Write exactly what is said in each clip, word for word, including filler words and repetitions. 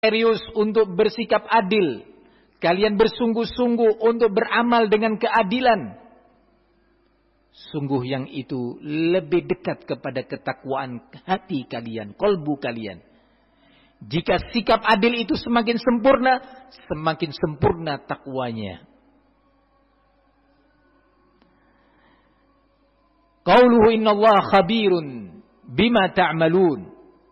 serius untuk bersikap adil. Kalian bersungguh-sungguh untuk beramal dengan keadilan. Sungguh yang itu lebih dekat kepada ketakwaan hati kalian, kolbu kalian. Jika sikap adil itu semakin sempurna, semakin sempurna takwanya. Qauluhu innallaha khabirun bima ta'malun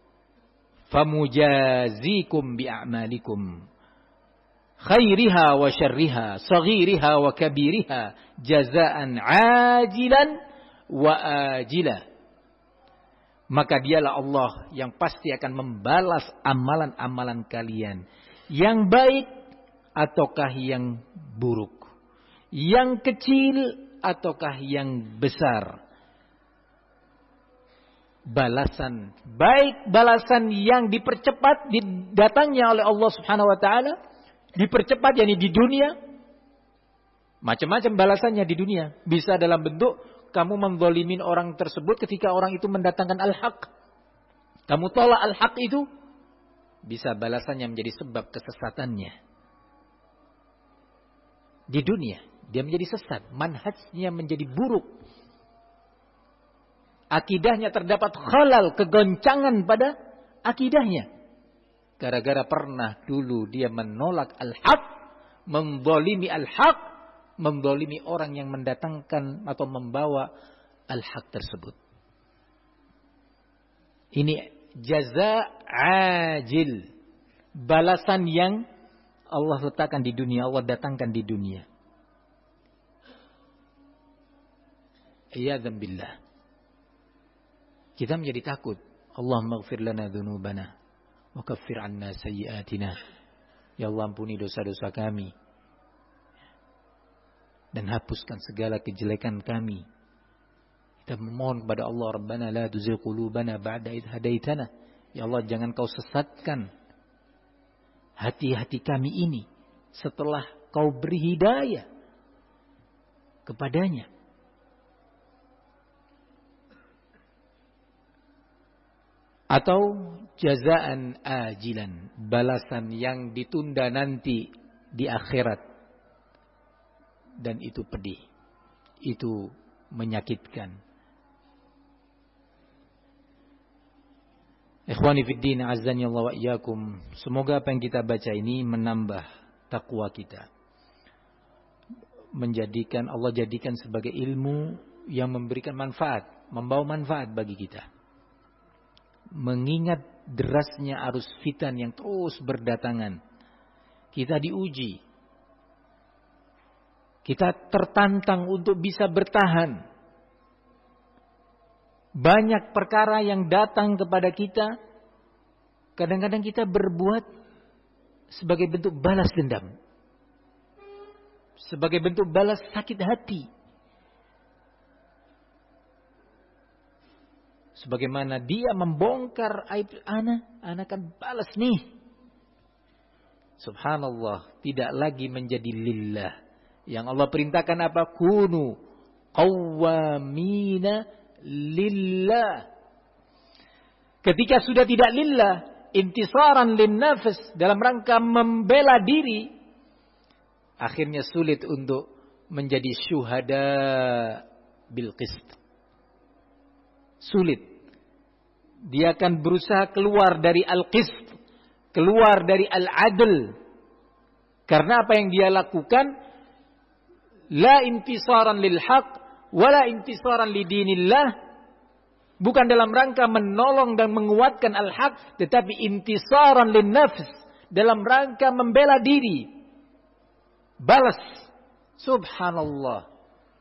famujazikum bi'a'malikum khairiha wa syarriha saghiriha wa kabiriha jazaan ajilan wa ajilah. Maka dialah Allah yang pasti akan membalas amalan-amalan kalian, yang baik ataukah yang buruk, yang kecil ataukah yang besar. Balasan baik, balasan yang dipercepat datangnya oleh Allah Subhanahu wa taala, dipercepat yakni di dunia. Macam-macam balasannya di dunia, bisa dalam bentuk kamu menzalimin orang tersebut ketika orang itu mendatangkan al-haq. Kamu tolak al-haq itu, bisa balasannya menjadi sebab kesesatannya. Di dunia, dia menjadi sesat. Manhajnya menjadi buruk. Akidahnya terdapat khalal, kegoncangan pada akidahnya. Gara-gara pernah dulu dia menolak al-haq, menzalimi al-haq, mendolimi orang yang mendatangkan atau membawa al-haq tersebut. Ini jaza ajil. Balasan yang Allah letakkan di dunia, Allah datangkan di dunia. Iyadzan billah. Kita menjadi takut. Allahumma ighfir lana dzunubana wa kaffir 'anna sayyi'atina. Ya Allah, ampuni dosa-dosa kami dan hapuskan segala kejelekan kami. Kita memohon kepada Allah, Rabbana la tuzigh qulubana ba'da idh hadaitana. Ya Allah, jangan kau sesatkan hati-hati kami ini setelah kau beri hidayah kepadanya. Atau jazaan ajilan, balasan yang ditunda nanti di akhirat. Dan itu pedih, itu menyakitkan. Ikhwani fiddin, azzani Allah wa iyyakum. Semoga apa yang kita baca ini menambah takwa kita, menjadikan Allah jadikan sebagai ilmu yang memberikan manfaat, membawa manfaat bagi kita. Mengingat derasnya arus fitan yang terus berdatangan, kita diuji. Kita tertantang untuk bisa bertahan. Banyak perkara yang datang kepada kita. Kadang-kadang kita berbuat sebagai bentuk balas dendam. Sebagai bentuk balas sakit hati. Sebagaimana dia membongkar aib ana, ana akan balas nih. Subhanallah, tidak lagi menjadi lillah. Yang Allah perintahkan apa? Kunu qawwamina lillah. Ketika sudah tidak lillah, intisaran linnafs, dalam rangka membela diri, akhirnya sulit untuk menjadi syuhada bil qist. Sulit. Dia akan berusaha keluar dari al-qist, keluar dari al-adl. Karena apa yang dia lakukan, la intisaran lil haq wala intisaran li dinillah, bukan dalam rangka menolong dan menguatkan al-haq, tetapi intisaran lin nafs, dalam rangka membela diri, balas. Subhanallah.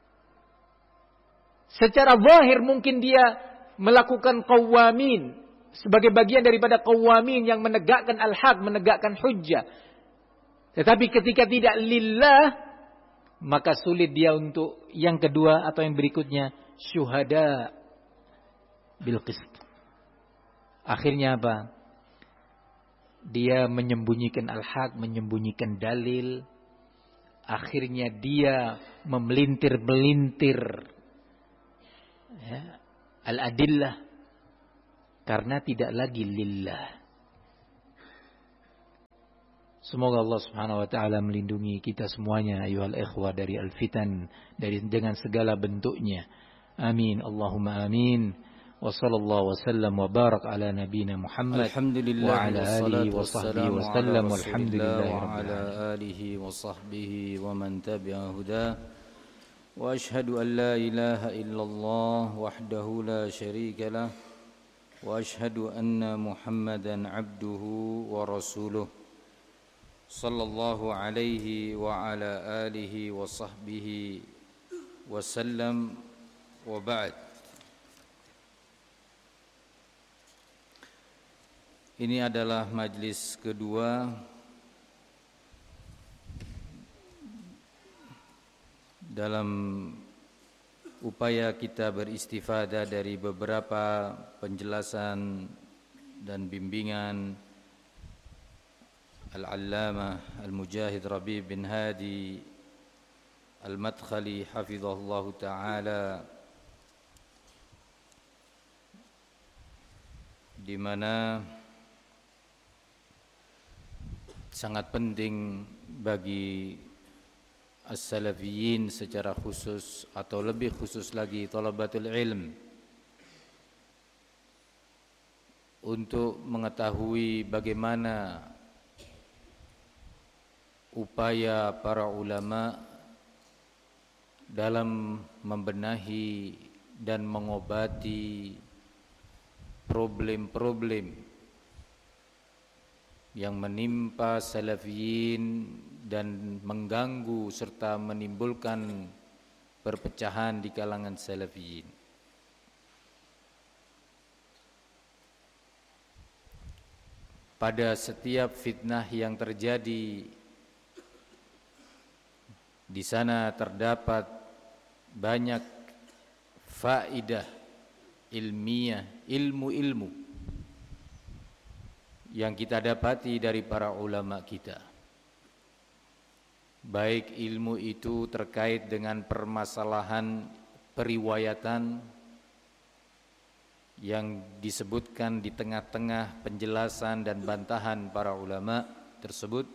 Secara zahir mungkin dia melakukan qawamin sebagai bagian daripada qawamin yang menegakkan al-haq, menegakkan hujjah. Tetapi ketika tidak lillah, maka sulit dia untuk yang kedua atau yang berikutnya, syuhada bil qist. Akhirnya apa? Dia menyembunyikan al-haq, menyembunyikan dalil. Akhirnya dia memelintir-melintir ya, al-adillah, karena tidak lagi lillah. Semoga Allah Subhanahu wa taala melindungi kita semuanya ayuhal ikhwah dari al-fitan, dari dengan segala bentuknya. Amin. Allahumma amin. Wa sallallahu wasallam wa barak ala nabiyyina Muhammad wa ala alihi wa sahbihi wa sallam walhamdulillahi rabbil alamin. Wa ala alihi wa sahbihi wa man tabi'a huda. Wa ashhadu an la ilaha illallah wahdahu la syarika lah. Wa ashhadu anna Muhammadan abduhu wa rasuluh. Sallallahu alaihi wa ala alihi wa sahbihi wa sallam wa ba'd. Ini adalah majlis kedua dalam upaya kita beristifadah dari beberapa penjelasan dan bimbingan Al-Allamah Al-Mujahid Rabi' bin Hadi Al-Madkhali hafizahullahu ta'ala, di mana sangat penting bagi as-salafiyin secara khusus atau lebih khusus lagi thalabatul ilm untuk mengetahui bagaimana upaya para ulama dalam membenahi dan mengobati problem-problem yang menimpa salafiyin dan mengganggu serta menimbulkan perpecahan di kalangan salafiyin. Pada setiap fitnah yang terjadi, di sana terdapat banyak faedah ilmiah, ilmu-ilmu yang kita dapati dari para ulama kita. Baik ilmu itu terkait dengan permasalahan periwayatan yang disebutkan di tengah-tengah penjelasan dan bantahan para ulama tersebut,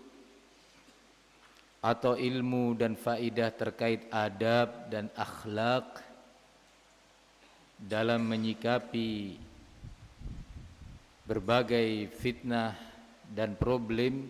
atau ilmu dan faidah terkait adab dan akhlak dalam menyikapi berbagai fitnah dan problem,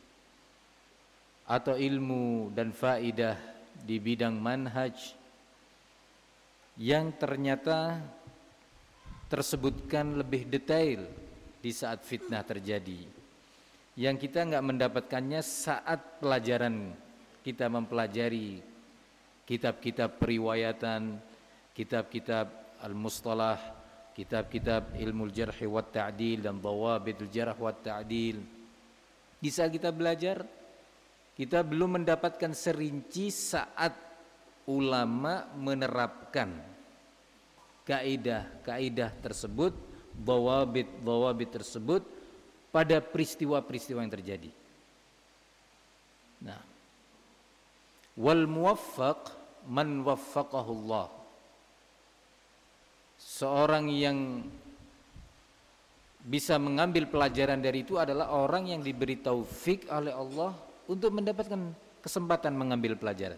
atau ilmu dan faidah di bidang manhaj yang ternyata tersebutkan lebih detail di saat fitnah terjadi, yang kita enggak mendapatkannya saat pelajaran kita mempelajari kitab-kitab periwayatan, kitab-kitab al-mustalah, kitab-kitab ilmu jarh wa ta'dil dan dhawabitul jarh wa ta'dil. Di saat kita belajar, kita belum mendapatkan serinci saat ulama menerapkan kaidah-kaidah tersebut, dhawabit-dhawabit tersebut pada peristiwa-peristiwa yang terjadi. Nah, wal muwaffaq man waffaqahu Allah. Seorang yang bisa mengambil pelajaran dari itu adalah orang yang diberi taufik oleh Allah untuk mendapatkan kesempatan mengambil pelajaran.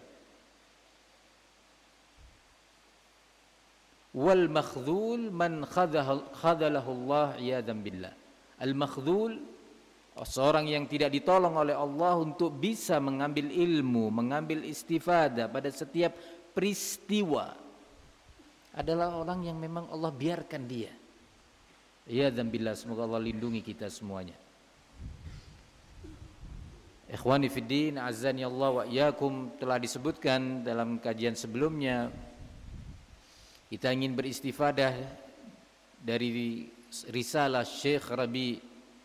Wal makhdhul man khadalahu Allah iyadzan billah. Al makhdhul, seorang yang tidak ditolong oleh Allah untuk bisa mengambil ilmu, mengambil istifadah pada setiap peristiwa, adalah orang yang memang Allah biarkan dia. Ya dan billah, semoga Allah lindungi kita semuanya. Ikhwani fiddin, azani Allah wa iyyakum, telah disebutkan dalam kajian sebelumnya, kita ingin beristifadah dari risalah Syekh Rabi'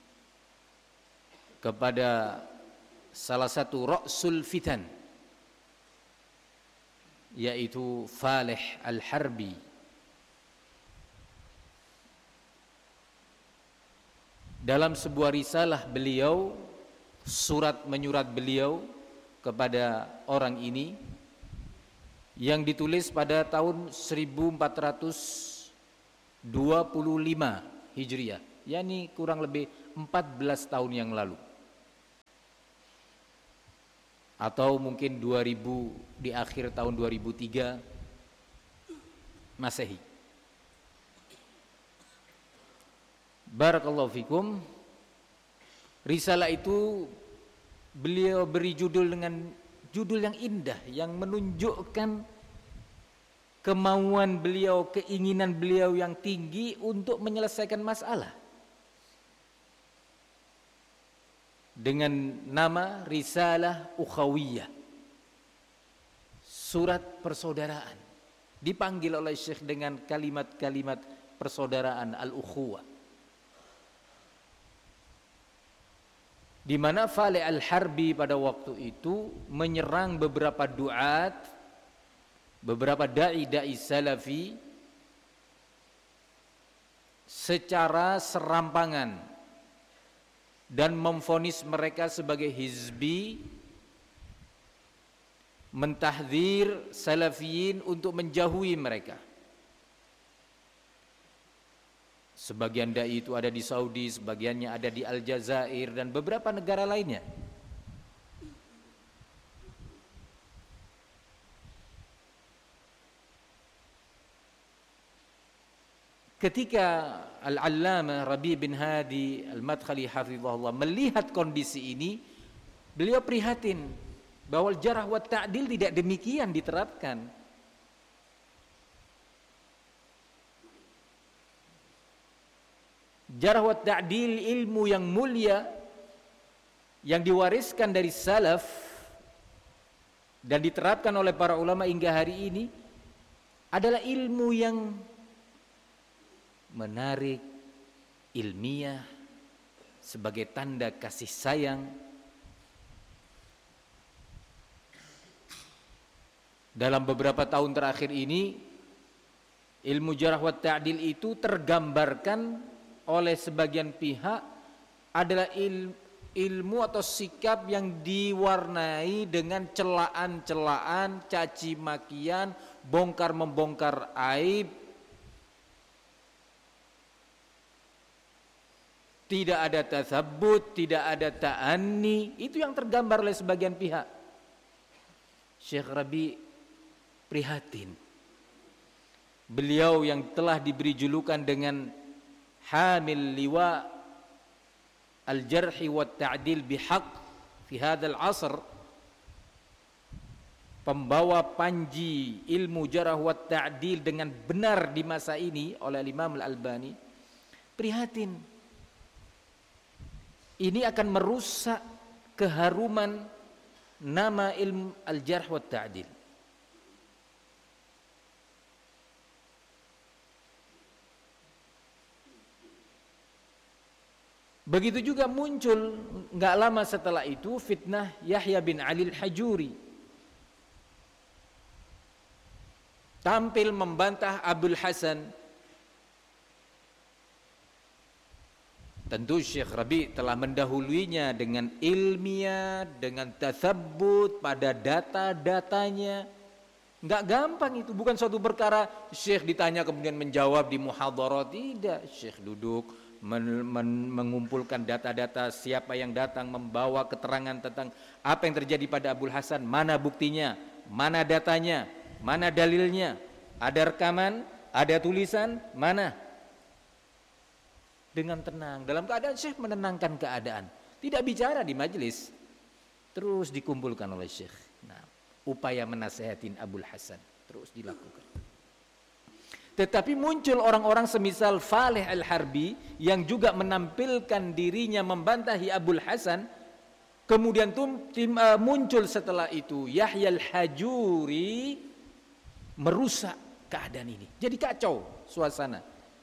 kepada salah satu Ra'sul Fitan, yaitu Falih Al-Harbi. Dalam sebuah risalah beliau, surat menyurat beliau kepada orang ini, yang ditulis pada tahun seribu empat ratus dua puluh lima Hijriah, yakni kurang lebih empat belas tahun yang lalu. atau mungkin dua ribu, di akhir tahun dua ribu tiga Masehi. Barakallahu fikum. Risalah itu beliau beri judul dengan judul yang indah, yang menunjukkan kemauan beliau, keinginan beliau yang tinggi untuk menyelesaikan masalah. Dengan nama Risalah Ukhawiyah, surat persaudaraan. Dipanggil oleh Syekh dengan kalimat-kalimat persaudaraan, al-ukhuwah. Di mana Fale al-Harbi pada waktu itu menyerang beberapa duat, beberapa dai-dai salafi secara serampangan dan memvonis mereka sebagai hizbi, mentahdzir salafiyin untuk menjauhi mereka. Sebagian dai itu ada di Saudi, sebagiannya ada di Aljazair dan beberapa negara lainnya. Ketika Al-Allamah Rabi' bin Hadi Al-Madkhali hafizahullah melihat kondisi ini, beliau prihatin bahwa jarh wa ta'dil tidak demikian diterapkan. Jarh wa ta'dil, ilmu yang mulia yang diwariskan dari salaf dan diterapkan oleh para ulama hingga hari ini adalah ilmu yang menarik, ilmiah, sebagai tanda kasih sayang. Dalam beberapa tahun terakhir ini, ilmu jarh wa ta'dil itu tergambarkan oleh sebagian pihak adalah il, ilmu atau sikap yang diwarnai dengan celaan-celaan, caci makian, bongkar-membongkar aib, tidak ada tasabbut, tidak ada ta'anni. Itu yang tergambar oleh sebagian pihak. Syekh Rabi' prihatin. Beliau yang telah diberi julukan dengan Hamil liwa al-jarhi wa ta'dil bihaq fi hadzal asr, pembawa panji ilmu jarh wa ta'dil dengan benar di masa ini oleh Imam Al-Albani, prihatin. Ini akan merusak keharuman nama ilmu al-jarh wa ta'dil. Begitu juga muncul enggak lama setelah itu fitnah Yahya bin Ali al-Hajuri, tampil membantah Abul Hasan. Tentu Syekh Rabi' telah mendahuluinya dengan ilmiah, dengan tatsabbut pada data-datanya. Enggak gampang itu, bukan suatu perkara Syekh ditanya kemudian menjawab di muhadharah, tidak. Syekh duduk men, men, mengumpulkan data-data, siapa yang datang membawa keterangan tentang apa yang terjadi pada Abul Hasan, mana buktinya, mana datanya, mana dalilnya, ada rekaman, ada tulisan, mana. Dengan tenang, dalam keadaan Syekh menenangkan keadaan, tidak bicara di majelis, terus dikumpulkan oleh Syekh. Nah, upaya menasehatin Abul Hasan terus dilakukan. Tetapi muncul orang-orang semisal Faleh Al-Harbi yang juga menampilkan dirinya membantahi Abul Hasan. Kemudian tum, tim, uh, muncul setelah itu Yahya Al-Hajuri merusak keadaan ini. Jadi kacau suasana.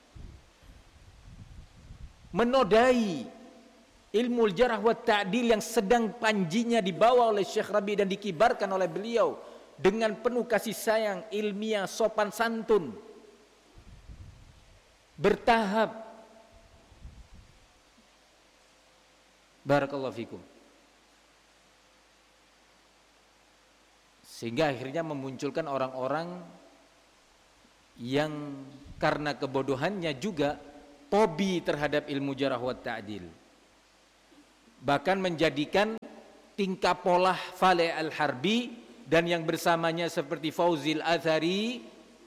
Menodai ilmu jarh wa ta'dil yang sedang panjinya dibawa oleh Syekh Rabi' dan dikibarkan oleh beliau dengan penuh kasih sayang, ilmiah, sopan santun, bertahap. Barakallahu fikum. Sehingga akhirnya memunculkan orang-orang yang karena kebodohannya juga fobi terhadap ilmu jarh wa ta'dil, bahkan menjadikan tingkah pola Faleh Al-Harbi dan yang bersamanya seperti Fauzil Athari,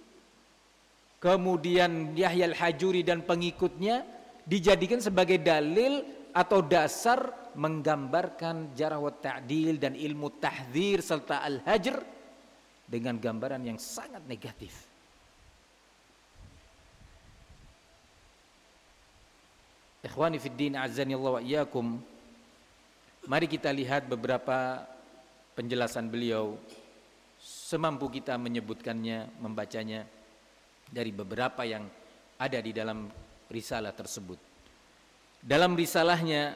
kemudian Yahya Al-Hajuri dan pengikutnya, dijadikan sebagai dalil atau dasar menggambarkan jarh wa ta'dil dan ilmu tahdzir serta al-hajr dengan gambaran yang sangat negatif. Ikhwani fid din, azani Allah wa iyyakum. Mari kita lihat beberapa penjelasan beliau semampu kita menyebutkannya, membacanya dari beberapa yang ada di dalam risalah tersebut. Dalam risalahnya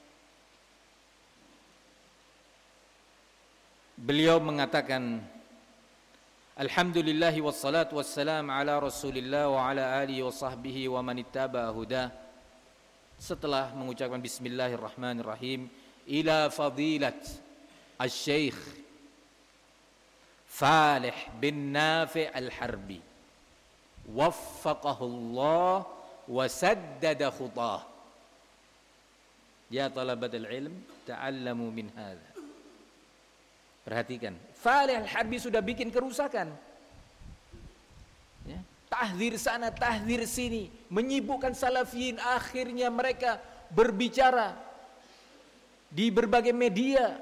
beliau mengatakan, alhamdulillahi wassalatu wassalam ala rasulillah wa ala alihi wa sahbihi wa man ittaba hudah. Setelah mengucapkan bismillahirrahmanirrahim, ila fadilat al-syeikh Faleh bin Nafi' Al-Harbi waffaqahullah wa saddada khutah. Ya talabatul ilm, ta'allamu min hadha. Perhatikan, Faleh Al-Harbi sudah bikin kerusakan, ya, tahdzir sana, tahdzir sini, menyibukkan salafiyin. Akhirnya mereka berbicara di berbagai media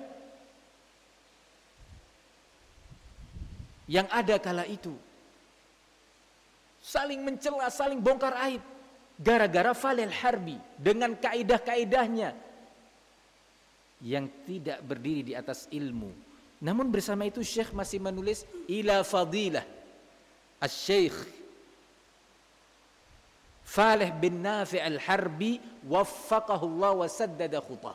yang ada kala itu, saling mencela, saling bongkar aib, gara-gara Faleh Al-Harbi dengan kaidah-kaidahnya yang tidak berdiri di atas ilmu. Namun bersama itu Syekh masih menulis ila fadilah al-Syekh Faleh bin Nafi' Al-Harbi waffaqahullah wa saddada khutah.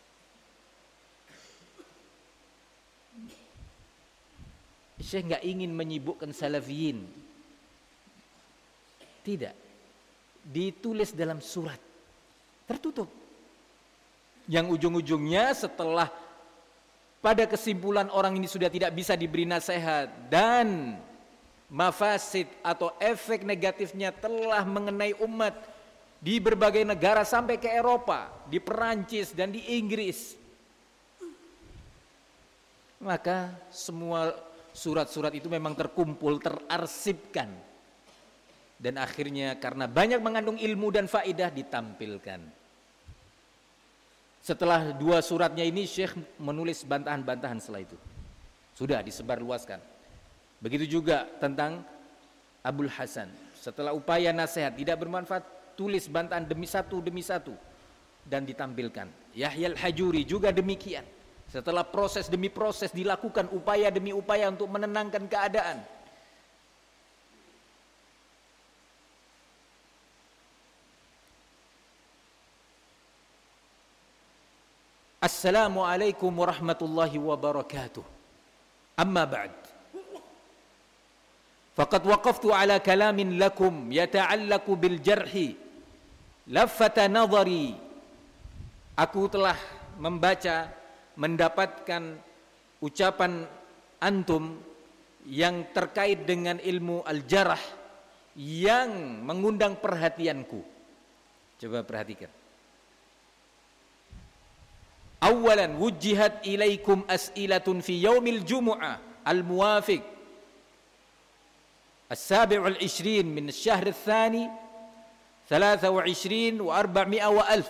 Syekh enggak ingin menyibukkan salafiyin. Tidak. Ditulis dalam surat tertutup, yang ujung-ujungnya setelah pada kesimpulan orang ini sudah tidak bisa diberi nasihat dan mafasid atau efek negatifnya telah mengenai umat di berbagai negara sampai ke Eropa, di Perancis dan di Inggris, maka semua surat-surat itu memang terkumpul, terarsipkan, dan akhirnya karena banyak mengandung ilmu dan faidah ditampilkan. Setelah dua suratnya ini Syekh menulis bantahan-bantahan setelah itu, sudah disebarluaskan. Begitu juga tentang Abul Hasan, setelah upaya nasihat tidak bermanfaat, tulis bantahan demi satu demi satu dan ditampilkan. Yahya Al-Hajuri juga demikian. Setelah proses demi proses dilakukan, upaya demi upaya untuk menenangkan keadaan. Assalamualaikum warahmatullahi wabarakatuh. Amma ba'd. Faqad waqaftu ala kalamin lakum yata'allaku bil jarhi. Laffata nadhari. Aku telah membaca, mendapatkan ucapan antum yang terkait dengan ilmu al-jarh yang mengundang perhatianku. Coba perhatikan. Awalan wujjihat ilaikum as'ilatun fi yaumil jumu'ah al-muwafiq as-sabi' wal-ishrin min asy-syahr ats-tsani thalatha wa ishrin wa arba'mi'a wa alf.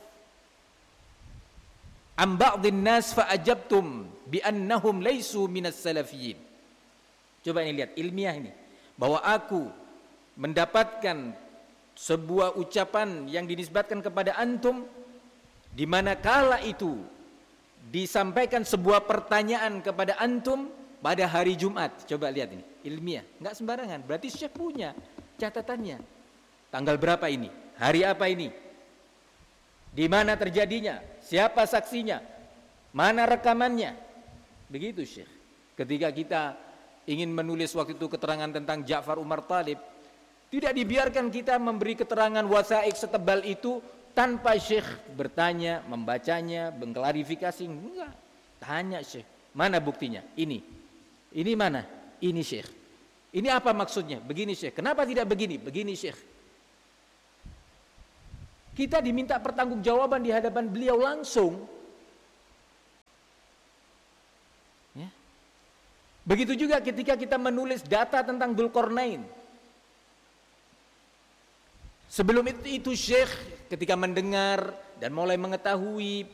An ba'dhin nas fa ajabtum bi annahum laysu minas salafiyyin. Coba ini lihat ilmiah ini, bahwa aku mendapatkan sebuah ucapan yang dinisbatkan kepada antum, di mana kala itu disampaikan sebuah pertanyaan kepada antum pada hari Jumat. Coba lihat ini, ilmiah, enggak sembarangan. Berarti Syekh punya catatannya. Tanggal berapa ini? Hari apa ini? Di mana terjadinya? Siapa saksinya? Mana rekamannya? Begitu Syekh. Ketika kita ingin menulis waktu itu keterangan tentang Ja'far Umar Thalib, tidak dibiarkan kita memberi keterangan wasaik setebal itu tanpa Syekh bertanya, membacanya, mengklarifikasi. Enggak. Tanya Syekh, mana buktinya? Ini. Ini mana? Ini Syekh. Ini apa maksudnya? Begini Syekh. Kenapa tidak begini? Begini Syekh. Kita diminta pertanggungjawaban di hadapan beliau langsung. Ya. Begitu juga ketika kita menulis data tentang Dzulqarnain. Sebelum itu, itu Syekh ketika mendengar dan mulai mengetahui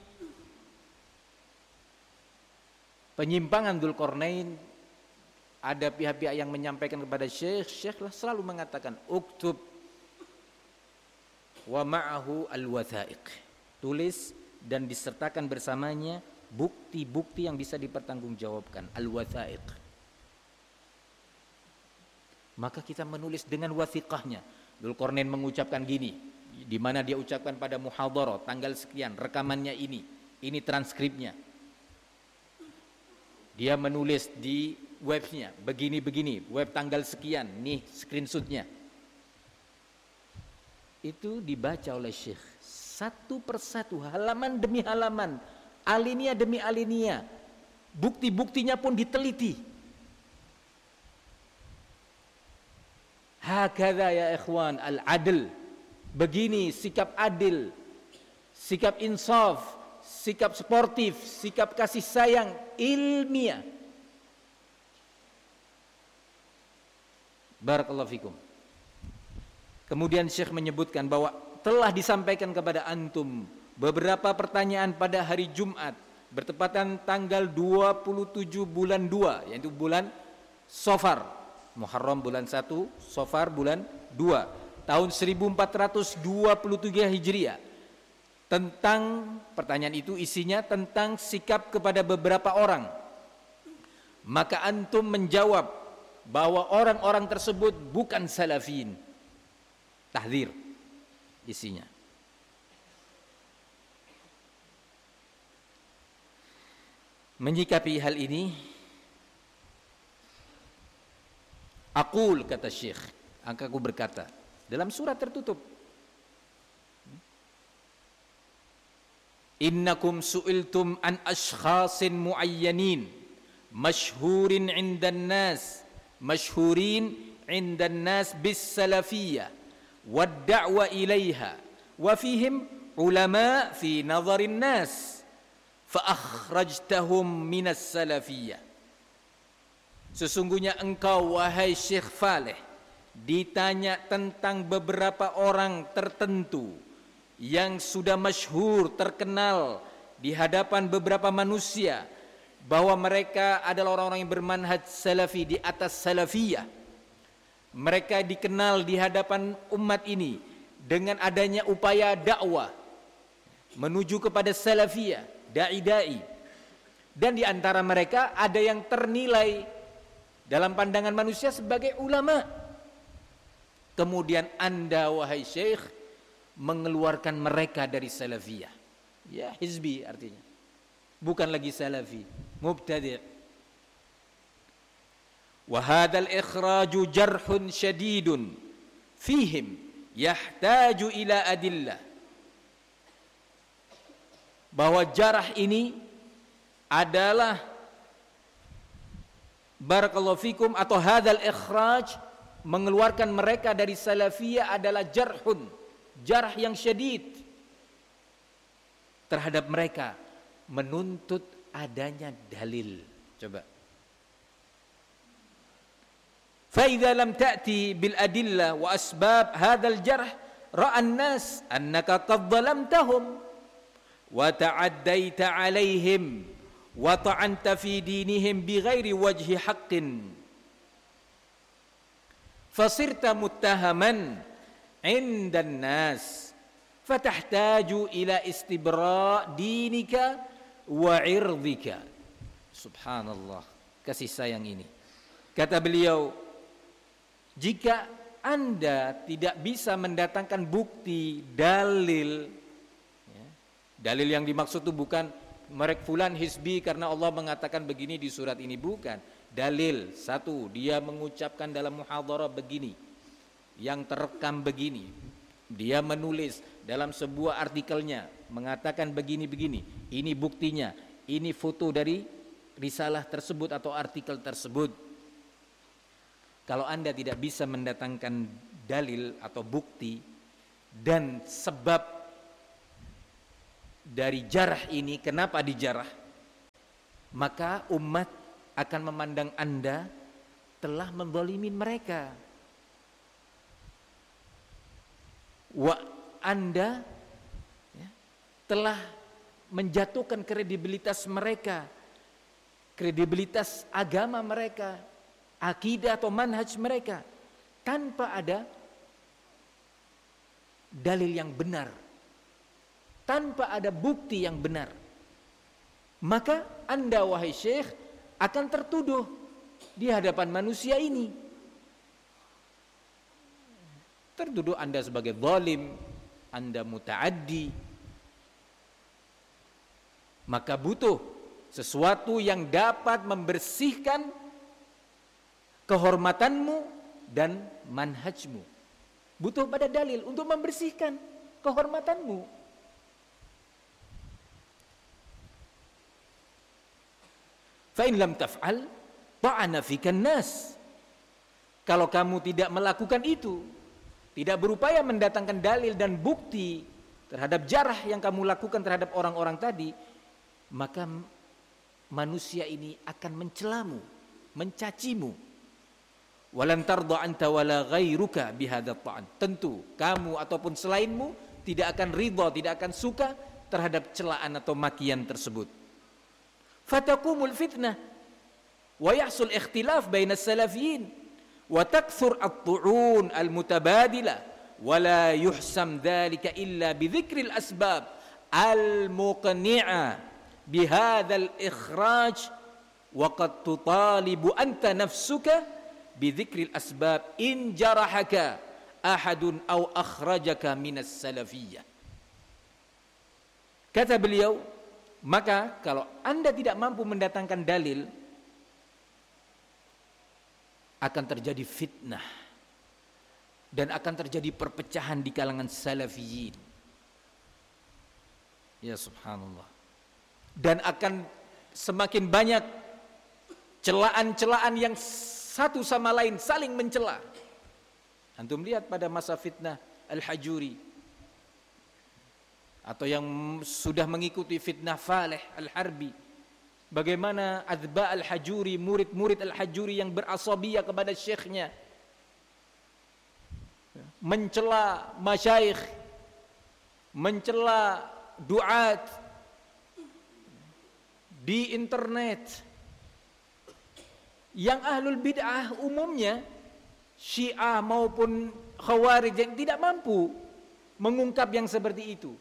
penyimpangan Dzulqarnain, ada pihak-pihak yang menyampaikan kepada Syekh, Syekh selalu mengatakan uktub wa ma'ahu al-wathaiq, tulis dan disertakan bersamanya bukti-bukti yang bisa dipertanggungjawabkan, al-wathaiq. Maka kita menulis dengan wathiqahnya. Dzulqarnain mengucapkan gini, di mana dia ucapkan pada muhadharah tanggal sekian, rekamannya ini, ini transkripnya. Dia menulis di webnya begini-begini, web tanggal sekian, nih screenshotnya. Itu dibaca oleh Syekh satu persatu, halaman demi halaman, alinea demi alinea, bukti-buktinya pun diteliti. Hakadha ya ikhwan al-adl, begini sikap adil, sikap insaf, sikap sportif, sikap kasih sayang ilmiah. Barakallahu fikum. Kemudian Syekh menyebutkan bahwa telah disampaikan kepada antum beberapa pertanyaan pada hari Jumat bertepatan tanggal dua puluh tujuh bulan dua, yaitu bulan Safar. Muharram bulan satu, Safar bulan dua, tahun seribu empat ratus dua puluh tiga Hijriah. Tentang pertanyaan itu isinya tentang sikap kepada beberapa orang. Maka antum menjawab bahwa orang-orang tersebut bukan salafin. Tahdzir isinya. Menyikapi hal ini, aqul, kata Syekh, aku berkata dalam surat tertutup, innakum su'iltum an ashkhasin muayyanin mashhurin 'indan nas mashhurin 'indan nas bis salafiyyah wad da'wa ilaiha wa fihim ulama fi nadharin nas fa akhrajtahum minas salafiyyah. Sesungguhnya engkau wahai Syekh Faleh ditanya tentang beberapa orang tertentu yang sudah masyhur, terkenal di hadapan beberapa manusia bahwa mereka adalah orang-orang yang bermanhaj salafi, di atas salafiyah. Mereka dikenal di hadapan umat ini dengan adanya upaya dakwah menuju kepada salafiyah, dai-dai. Dan di antara mereka ada yang ternilai dalam pandangan manusia sebagai ulama. Kemudian Anda wahai Syekh mengeluarkan mereka dari salafiyah. Ya, hizbi artinya. Bukan lagi salafi, mubtadi'. Wa hadzal ikhraju jarhun syadidun fihim yahtaju ila adillah. Bahwa jarah ini adalah, barakallahu fikum, atau hadzal ikhraj, mengeluarkan mereka dari salafiyah adalah jarhun, jarh yang syadid terhadap mereka, menuntut adanya dalil. Coba. Fa idza lam ta'ti bil adillah wa asbab hadzal jarh ra'a an-nas annaka qad zalamtahum wa ta'addaita 'alaihim wa ta'anta fi dinihim bighairi wajhi haqqin fasirta muttahaman 'indan nas fatahtaju ila istibra' dinika wa 'irdika. Subhanallah, kasih sayang ini. Kata beliau, jika Anda tidak bisa mendatangkan bukti, dalil, ya, dalil yang dimaksud itu bukan merek fulan hizbi karena Allah mengatakan begini di surat ini, bukan. Dalil, satu, dia mengucapkan dalam muhadharah begini, yang terekam begini, dia menulis dalam sebuah artikelnya mengatakan begini-begini, ini buktinya, ini foto dari risalah tersebut atau artikel tersebut. Kalau Anda tidak bisa mendatangkan dalil atau bukti dan sebab dari jarah ini, kenapa dijarah, maka umat akan memandang Anda telah menzalimin mereka. Wa Anda ya, telah menjatuhkan kredibilitas mereka, kredibilitas agama mereka, akidah atau manhaj mereka tanpa ada dalil yang benar, tanpa ada bukti yang benar. Maka Anda wahai syekh akan tertuduh di hadapan manusia ini. Tertuduh Anda sebagai zalim, Anda muta'addi. Maka butuh sesuatu yang dapat membersihkan kehormatanmu dan manhajmu. Butuh pada dalil untuk membersihkan kehormatanmu. Fa in lam taf'al ta'ana fikan nas. Kalau kamu tidak melakukan itu, tidak berupaya mendatangkan dalil dan bukti terhadap jarah yang kamu lakukan terhadap orang-orang tadi, maka manusia ini akan mencelamu, mencacimu. Walan tarda anta wala ghairuka bihadza ta'an. Tentu kamu ataupun selainmu tidak akan ridha, tidak akan suka terhadap celaan atau makian tersebut. Fatakumul fitnah wa yahsul ikhtilaf baina as-salafiyyin wa takthur at-tu'un al-mutabadila wa la yuhsam dhalika illa bi dhikril asbab al-muqni'a bihadha al-ikhraj wa qad tutalibu anta nafsuka bi dhikril asbab in jarahaka ahadun aw akhrajaka minas salafiyyah. Kata beliau, maka kalau Anda tidak mampu mendatangkan dalil, akan terjadi fitnah dan akan terjadi perpecahan di kalangan salafiyin. Ya subhanallah. Dan akan semakin banyak celaan-celaan yang satu sama lain saling mencela. Antum lihat pada masa fitnah Al-Hajuri, atau yang sudah mengikuti fitnah Faleh Al-Harbi, bagaimana Adba Al-Hajuri, murid-murid Al-Hajuri yang berasabiyah kepada syekhnya, mencela masyayikh, mencela duat di internet, yang ahlul bid'ah umumnya Syiah maupun Khawarij yang tidak mampu mengungkap yang seperti itu.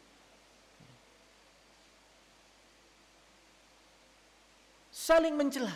Saling mencela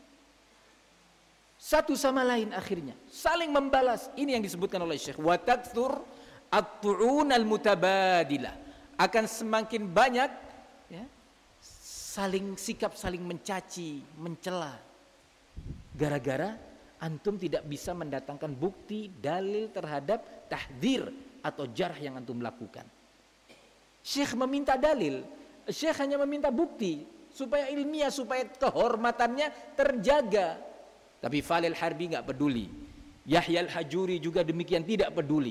satu sama lain, akhirnya saling membalas. Ini yang disebutkan oleh Syekh, wa taktsur at-tu'un al-mutabadilah. Akan semakin banyak ya, saling sikap saling mencaci, mencela, gara-gara antum tidak bisa mendatangkan bukti dalil terhadap tahdzir atau jarh yang antum lakukan. Syekh meminta dalil, Syekh hanya meminta bukti supaya ilmiah, supaya kehormatannya terjaga. Tapi Faleh Harbi enggak peduli. Yahya Al-Hajuri juga demikian tidak peduli.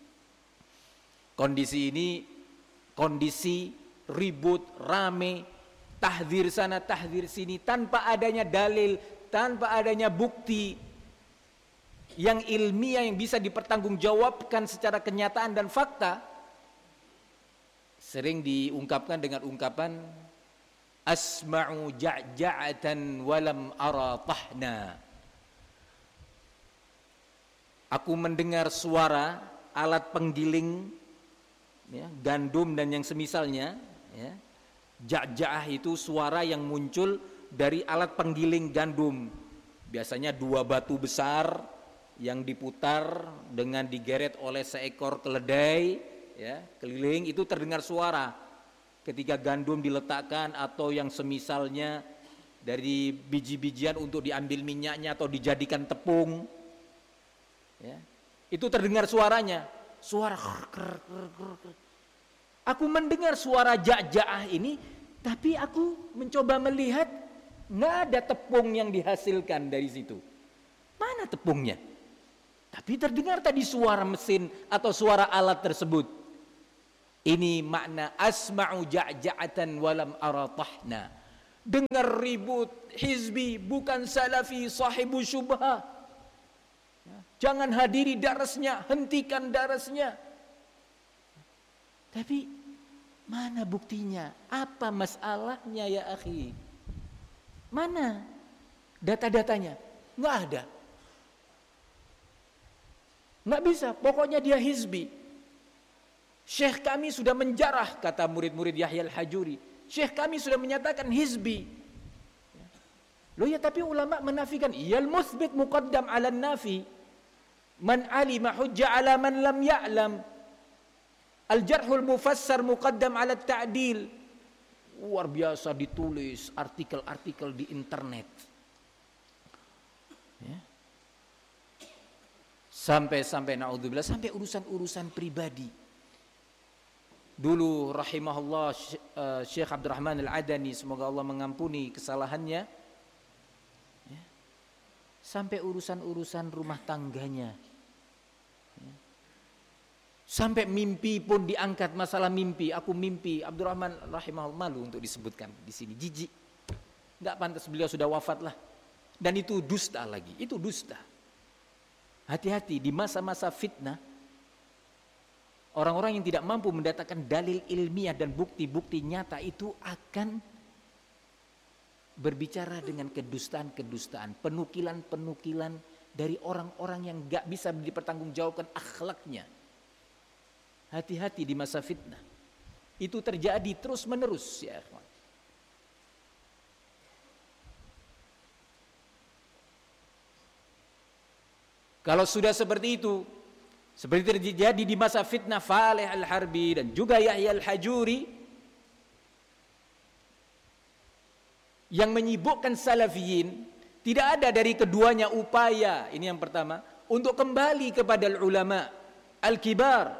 Kondisi ini kondisi ribut, rame, tahdzir sana, tahdzir sini, tanpa adanya dalil, tanpa adanya bukti yang ilmiah yang bisa dipertanggungjawabkan secara kenyataan dan fakta. Sering diungkapkan dengan ungkapan asma'u ja'ja'atan walam ara tahna. Aku mendengar suara alat penggiling ya, gandum dan yang semisalnya ya. Ja'ja'ah itu suara yang muncul dari alat penggiling gandum. Biasanya dua batu besar yang diputar dengan digeret oleh seekor keledai ya, keliling, itu terdengar suara ketika gandum diletakkan atau yang semisalnya dari biji-bijian untuk diambil minyaknya atau dijadikan tepung ya, itu terdengar suaranya, suara ker, ker, ker, ker. Aku mendengar suara ja'ja'ah ini, tapi aku mencoba melihat nggak ada tepung yang dihasilkan dari situ. Mana tepungnya? Tapi terdengar tadi suara mesin atau suara alat tersebut. Ini makna asma'u ja'ja'atan walam ara tahna. Dengar ribut, hizbi, bukan salafi, sahibu syubhah. Jangan hadiri darasnya, hentikan darasnya. Tapi mana buktinya? Apa masalahnya ya akhi? Mana data-datanya? Nggak ada. Nggak bisa, pokoknya dia hizbi. Syekh kami sudah menjarah, kata murid-murid Yahya al-Hajuri. Syekh kami sudah menyatakan hizbi. Loh ya, tapi ulama menafikan. Iyal musbit muqaddam ala nafi. Man alima hujja ala man lam ya'lam. Al-jarhul mufassar muqaddam ala ta'dil. Luar biasa ditulis artikel-artikel di internet. Ya. Sampai-sampai na'udzubillah, sampai urusan-urusan pribadi. Dulu rahimahullah Syekh Abdurrahman Al-Adani, semoga Allah mengampuni kesalahannya, ya, sampai urusan-urusan rumah tangganya, ya, sampai mimpi pun diangkat, masalah mimpi. Aku mimpi, Abdurrahman rahimahullah, malu untuk disebutkan di sini, jijik, nggak pantas, beliau sudah wafat lah. Dan itu dusta lagi, itu dusta. Hati-hati di masa-masa fitnah. Orang-orang yang tidak mampu mendatangkan dalil ilmiah dan bukti-bukti nyata itu akan berbicara dengan kedustaan-kedustaan, penukilan-penukilan dari orang-orang yang gak bisa dipertanggungjawabkan akhlaknya. Hati-hati di masa fitnah. Itu terjadi terus-menerus, ya ikhwan. Kalau sudah seperti itu, seperti terjadi di masa fitnah Faleh al-Harbi dan juga Yahya al-Hajuri yang menyibukkan salafiyin, tidak ada dari keduanya upaya, ini yang pertama, untuk kembali kepada ulama al-kibar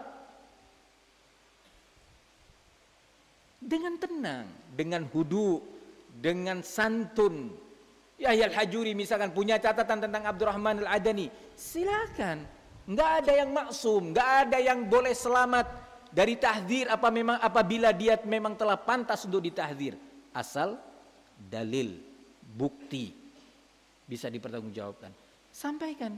dengan tenang, dengan hudu, dengan santun. Yahya al-Hajuri misalkan punya catatan tentang Abdurrahman al-Adani, silakan. Nggak ada yang maksum, nggak ada yang boleh selamat dari tahdzir apa memang apabila dia memang telah pantas untuk ditahdzir, asal dalil, bukti bisa dipertanggungjawabkan. Sampaikan.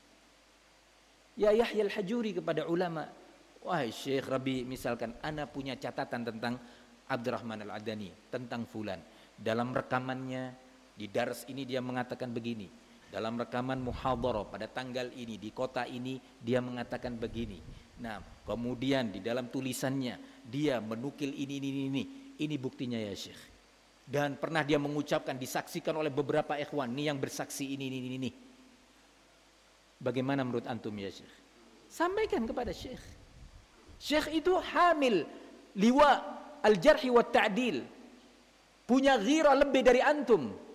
Ya Yahya al-Hajuri kepada ulama, wahai Syekh Rabi, misalkan ana punya catatan tentang Abdurrahman al-Adani, tentang fulan. Dalam rekamannya di dars ini dia mengatakan begini. Dalam rekaman muhadharah pada tanggal ini di kota ini dia mengatakan begini. Nah, kemudian di dalam tulisannya dia menukil ini ini ini. Ini buktinya ya Syekh. Dan pernah dia mengucapkan, disaksikan oleh beberapa ikhwan, ini yang bersaksi ini ini ini. Bagaimana menurut antum ya Syekh? Sampaikan kepada Syekh. Syekh itu hamil liwa al-jarhi wa ta'dil. Punya ghirah lebih dari antum.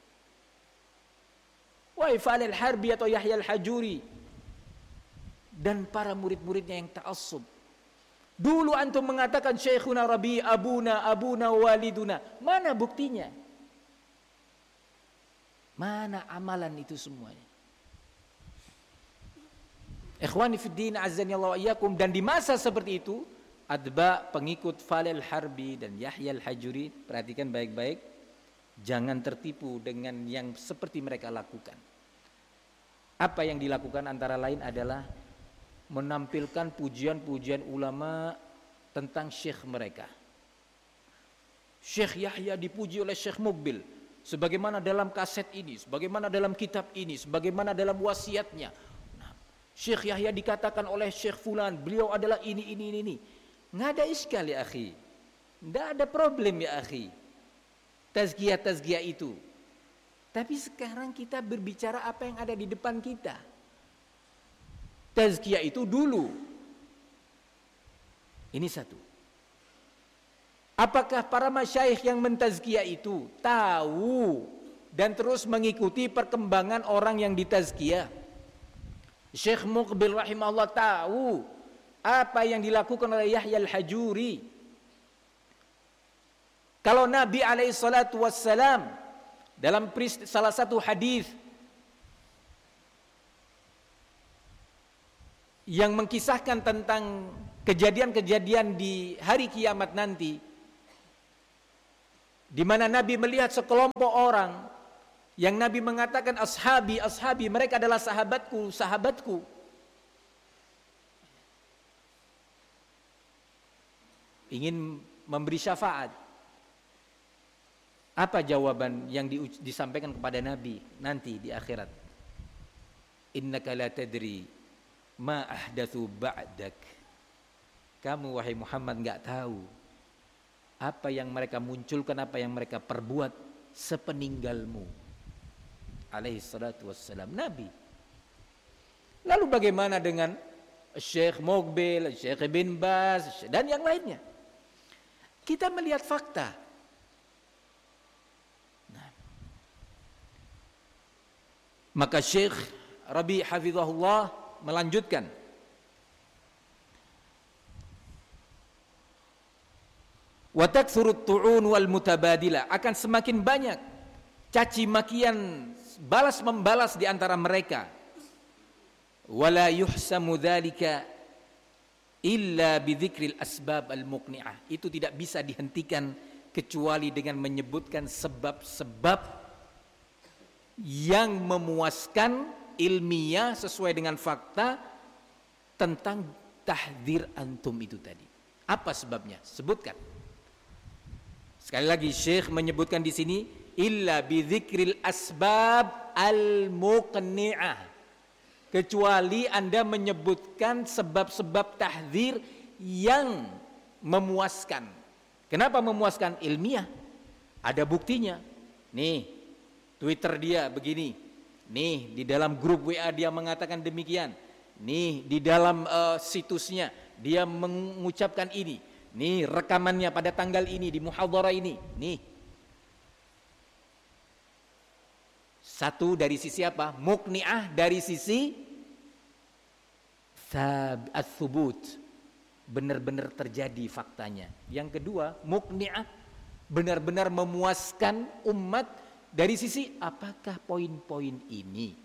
Wahai Faleh al-Harbi atau Yahya al-Hajuri dan para murid-muridnya yang ta'assub. Dulu antum mengatakan Syekhuna Rabi, abuna, abuna, waliduna. Mana buktinya? Mana amalan itu semuanya? Ikhwani fiddin, azzani Allah wa iyyakum. Dan di masa seperti itu, adba pengikut Faleh al-Harbi dan Yahya al-Hajuri, perhatikan baik-baik. Jangan tertipu dengan yang seperti mereka lakukan. Apa yang dilakukan antara lain adalah menampilkan pujian-pujian ulama tentang syekh mereka. Syekh Yahya dipuji oleh Syekh Mukbil, sebagaimana dalam kaset ini, sebagaimana dalam kitab ini, sebagaimana dalam wasiatnya. Nah, Syekh Yahya dikatakan oleh Syekh Fulan, beliau adalah ini, ini, ini, ini. Nggak ada iskal ya akhi. Nggak ada problem ya akhi. Tazkiyah-tazkiyah itu. Tapi sekarang kita berbicara apa yang ada di depan kita. Tazkiyah itu dulu. Ini satu. Apakah para masyayikh yang mentazkiyah itu tahu dan terus mengikuti perkembangan orang yang ditazkiyah? Syekh Muqbil rahimahullah tahu apa yang dilakukan oleh Yahya al-Hajuri. Kalau Nabi alaihi salatu wassalam dalam salah satu hadis yang mengkisahkan tentang kejadian-kejadian di hari kiamat nanti, di mana Nabi melihat sekelompok orang yang Nabi mengatakan ashabi, ashabi, mereka adalah sahabatku, sahabatku. Ingin memberi syafaat. Apa jawaban yang di, disampaikan kepada Nabi nanti di akhirat? Innaka la tadri ma ahdatsu ba'dak. Kamu wahai Muhammad enggak tahu apa yang mereka munculkan, apa yang mereka perbuat sepeninggalmu. Alaihi salatu wassalam, Nabi. Lalu bagaimana dengan Syekh Muqbil, Syekh Bin Baz dan yang lainnya? Kita melihat fakta. Nah. Maka Syekh Rabi hafizahullah melanjutkan, wa takthurut tu'un wal mutabadilah, akan semakin banyak caci makian, balas membalas di antara mereka. Wala yuhsamu dzalika illa bidzikril asbab al-muqni'ah. Itu tidak bisa dihentikan kecuali dengan menyebutkan sebab-sebab yang memuaskan ilmiah sesuai dengan fakta tentang tahdzir antum itu tadi. Apa sebabnya? Sebutkan. Sekali lagi Syekh menyebutkan di sini illa bidzikril asbab al-muqni'ah. Kecuali Anda menyebutkan sebab-sebab tahdzir yang memuaskan. Kenapa memuaskan? Ilmiah. Ada buktinya. Nih, Twitter dia begini. Nih, di dalam grup W A dia mengatakan demikian. Nih, di dalam uh, situsnya dia mengucapkan ini. Nih, rekamannya pada tanggal ini di muhadharah ini. Nih. Satu dari sisi apa? Muqni'ah, dari sisi ats-tsubut, benar-benar terjadi faktanya. Yang kedua, muqni'ah, benar-benar memuaskan umat dari sisi apakah poin-poin ini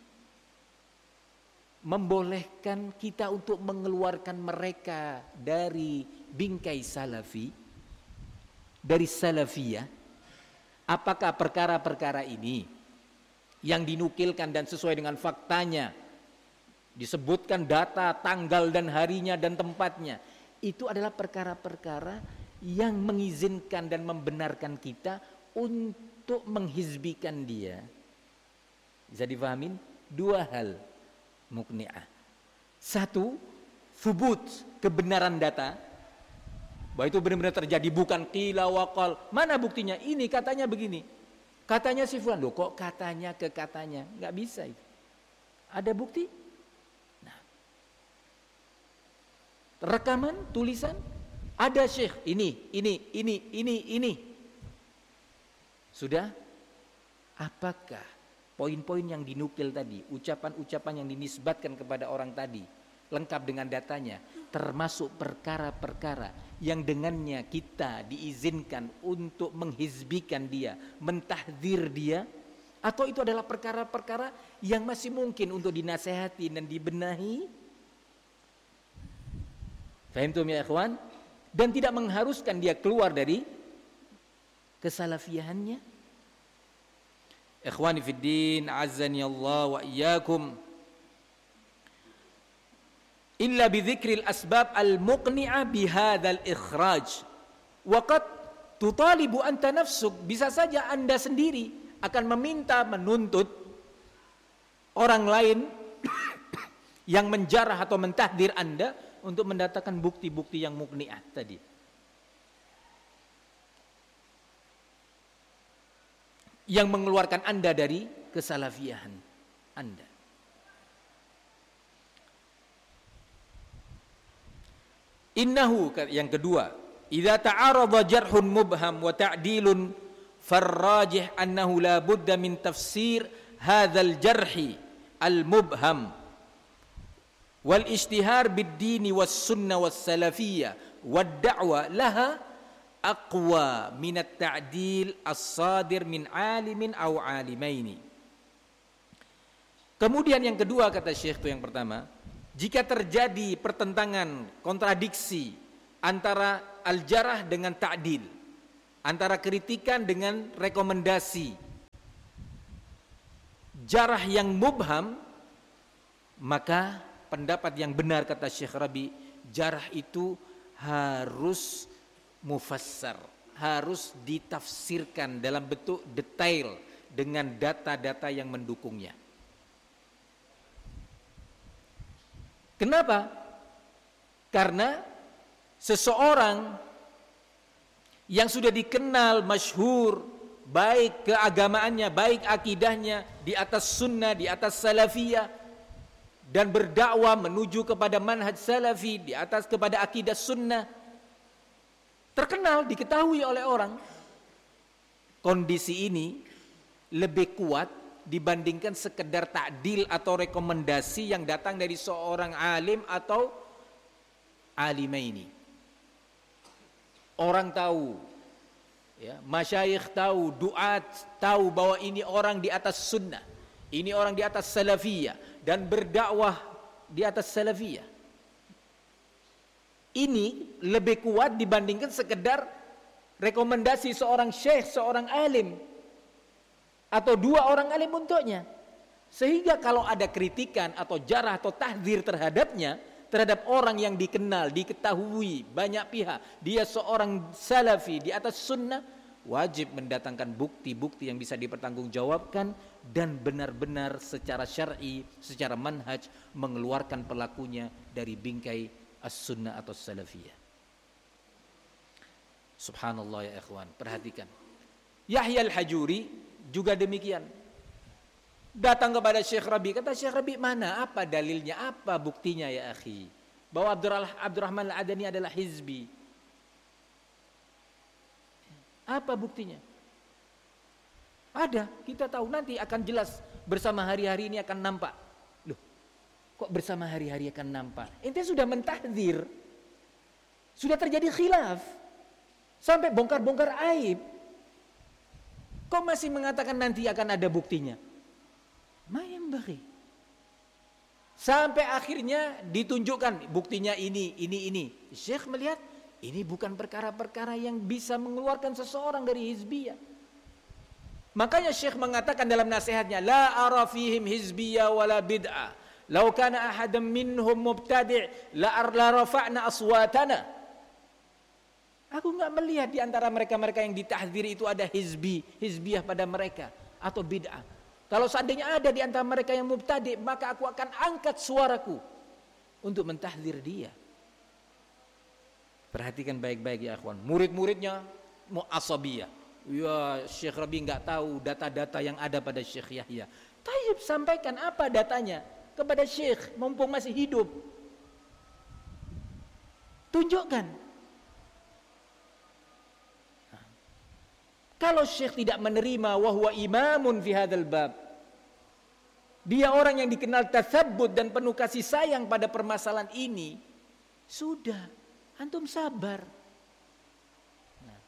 membolehkan kita untuk mengeluarkan mereka dari bingkai salafi, dari salafiyah. Apakah perkara-perkara ini yang dinukilkan dan sesuai dengan faktanya, disebutkan data, tanggal dan harinya dan tempatnya, itu adalah perkara-perkara yang mengizinkan dan membenarkan kita untuk menghizbikan dia. Bisa difahamin? Dua hal muqni'ah. Satu, thubut, kebenaran data, bahwa itu benar-benar terjadi, bukan qila wa qal. Mana buktinya? Ini katanya begini, katanya si fulan. Loh, kok katanya ke katanya? Nggak bisa itu. Ada bukti? Rekaman, tulisan, ada syekh ini, ini, ini, ini, ini. Sudah? Apakah poin-poin yang dinukil tadi, ucapan-ucapan yang dinisbatkan kepada orang tadi, lengkap dengan datanya, termasuk perkara-perkara yang dengannya kita diizinkan untuk menghizbikan dia, mentahdzir dia, atau itu adalah perkara-perkara yang masih mungkin untuk dinasehati dan dibenahi? Fahimtum ya ikhwan? Dan tidak mengharuskan dia keluar dari kesalafiyahannya. Ikhwani fiddin, azzani Allah wa iyyakum. Illa bidzikril asbab al-muqni'ah bihadzal ikhraj. Wa qad tutalibu anta nafsuk. Bisa saja Anda sendiri akan meminta, menuntut orang lain yang menjarah atau mentahdir Anda untuk mendatangkan bukti-bukti yang muqni'ah tadi. Yang mengeluarkan Anda dari kesalafiyahan Anda. Innahu, yang kedua, idza ta'arada jarhun mubham wa ta'dilun farrajih annahu la budda min tafsir hadzal jarhi al-mubham wal ijtihar bid-dini was sunnah was salafiyah wad da'wa laha aqwa min at-ta'dil as-sadir min alimin aw alimaini. Kemudian yang kedua, kata Syekh, itu yang pertama, jika terjadi pertentangan, kontradiksi antara al-jarah dengan ta'dil, antara kritikan dengan rekomendasi, jarah yang mubham, maka pendapat yang benar kata Syekh Rabi, jarah itu harus mufassar, harus ditafsirkan dalam bentuk detail dengan data-data yang mendukungnya. Kenapa? Karena seseorang yang sudah dikenal masyhur baik keagamaannya, baik akidahnya di atas sunnah, di atas salafiyah, dan berdakwah menuju kepada manhaj salafi di atas kepada akidah sunnah, terkenal, diketahui oleh orang. Kondisi ini lebih kuat dibandingkan sekedar takdil atau rekomendasi yang datang dari seorang alim atau alimaini. Orang tahu, ya, masyayikh tahu, duat tahu bahwa ini orang di atas sunnah, ini orang di atas salafiyah dan berdakwah di atas salafiyah. Ini lebih kuat dibandingkan sekedar rekomendasi seorang syekh, seorang alim atau dua orang alim untuknya. Sehingga kalau ada kritikan atau jarah atau tahdzir terhadapnya, terhadap orang yang dikenal, diketahui banyak pihak, dia seorang salafi di atas sunnah, wajib mendatangkan bukti-bukti yang bisa dipertanggungjawabkan dan benar-benar secara syar'i, secara manhaj mengeluarkan pelakunya dari bingkai as-sunnah atau salafiyah. Subhanallah ya ikhwan, perhatikan. Yahya al-Hajuri juga demikian. Datang kepada Syekh Rabi, kata Syekh Rabi, mana, apa dalilnya, apa buktinya ya akhi, bahwa Abdurrahman al-Adani adalah hizbi. Apa buktinya? Ada, kita tahu, nanti akan jelas, bersama hari-hari ini akan nampak. Loh, kok bersama hari-hari akan nampak? Ente sudah mentahdzir, sudah terjadi khilaf, sampai bongkar-bongkar aib, kok masih mengatakan nanti akan ada buktinya? Mayam bagi. Sampai akhirnya ditunjukkan buktinya ini, ini, ini. Syekh melihat ini bukan perkara-perkara yang bisa mengeluarkan seseorang dari hizbiyah. Makanya Syekh mengatakan dalam nasihatnya, la ara fihim hizbiyah wala bid'ah. Lau kana ahadam minhum mubtadi' la rafa'na aswatana. Aku enggak melihat di antara mereka-mereka yang ditahdzir itu ada hizbi, hizbiyah pada mereka atau bid'ah. Kalau seandainya ada di antara mereka yang mubtadi', maka aku akan angkat suaraku untuk mentahdzir dia. Perhatikan baik-baik ya akhwan. Murid-muridnya mu'asabiyah. Ya, Syekh Rabi enggak tahu data-data yang ada pada Syekh Yahya. Tayyib, sampaikan apa datanya kepada Syekh mumpung masih hidup. Tunjukkan. Kalau Syekh tidak menerima wahwa imamun fi hadzal bab, dia orang yang dikenal tatsabbut dan penuh kasih sayang pada permasalahan ini, sudah, antum sabar. Nah.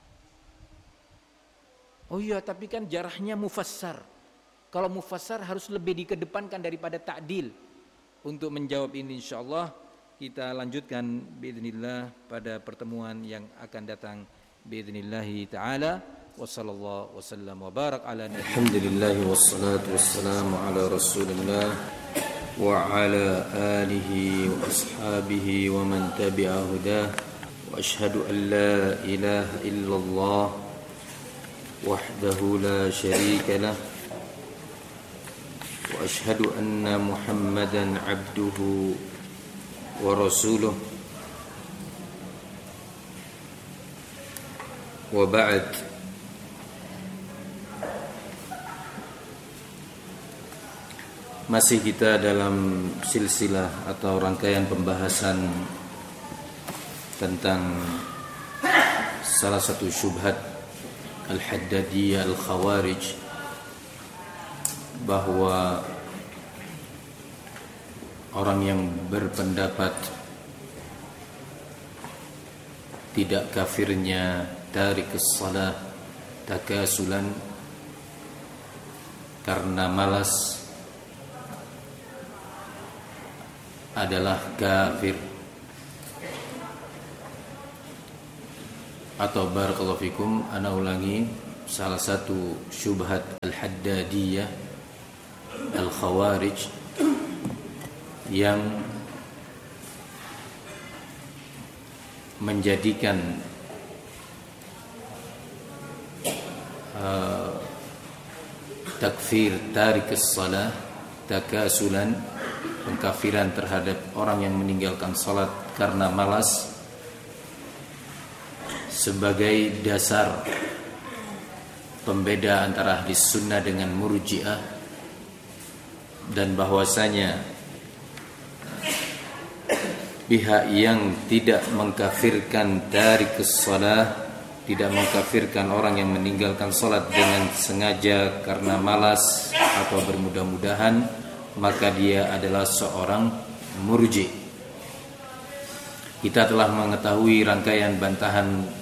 Oh iya, tapi kan jarahnya mufassar. Kalau mufassar harus lebih dikedepankan daripada ta'dil. Untuk menjawab ini insyaallah kita lanjutkan biidznillah pada pertemuan yang akan datang biidznillah taala. وصلى الله وسلم وبارك على نبينا الحمد لله والصلاة والسلام على رسول الله وعلى آله وأصحابه ومن تبع هداه وأشهد أن لا إله إلا الله وحده لا شريك له وأشهد أن محمدا عبده ورسوله وبعد. Masih kita dalam silsilah atau rangkaian pembahasan tentang salah satu syubhat Al-Haddadiyah Al-Khawarij, bahwa orang yang berpendapat tidak kafirnya tarikus salah takasulan karena malas adalah kafir. atau barakallahu fikum, ana ulangi, salah satu syubhat al-Haddadiyah al-Khawarij yang menjadikan uh, takfir tarikus salah takasulan, pengkafiran terhadap orang yang meninggalkan salat karena malas, sebagai dasar pembeda antara ahli sunnah dengan murji'ah, dan bahwasanya pihak yang tidak mengkafirkan tarikus shalah, tidak mengkafirkan orang yang meninggalkan salat dengan sengaja karena malas atau bermudah-mudahan, maka dia adalah seorang murji'. Kita telah mengetahui rangkaian bantahan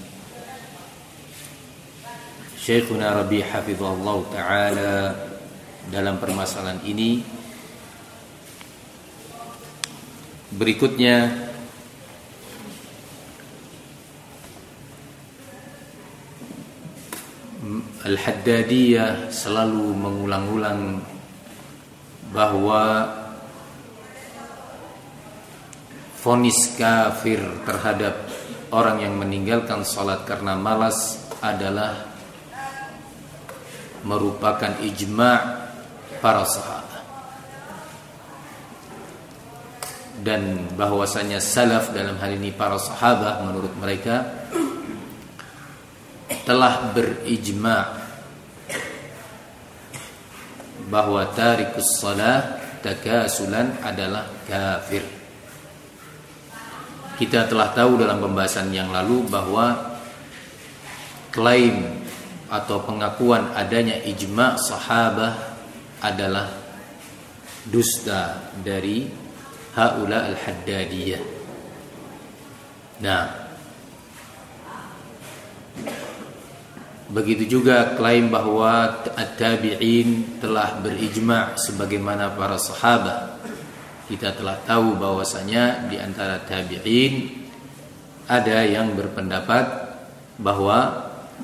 Syekhuna Rabi' hafizahullah ta'ala dalam permasalahan ini. Berikutnya Al-Haddadiyah selalu mengulang-ulang bahwa vonis kafir terhadap orang yang meninggalkan salat karena malas adalah merupakan ijma' para sahabat, dan bahwasanya salaf dalam hal ini para sahabat menurut mereka telah berijma' bahwa tarikus salah takasulan adalah kafir. Kita telah tahu dalam pembahasan yang lalu bahwa klaim atau pengakuan adanya ijma' sahabah adalah dusta dari haula al-Haddadiyah. Nah, begitu juga klaim bahwa at-tabi'in telah berijma' sebagaimana para sahabat. Kita telah tahu bahwasanya di antara tabi'in ada yang berpendapat bahwa